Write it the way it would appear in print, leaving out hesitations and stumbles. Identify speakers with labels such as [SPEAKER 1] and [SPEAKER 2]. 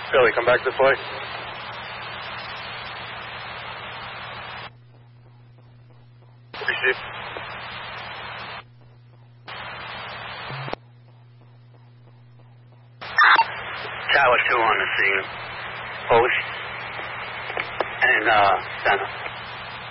[SPEAKER 1] Billy, come back this way. Receive.
[SPEAKER 2] Tower 2 on the scene. Post. And, center.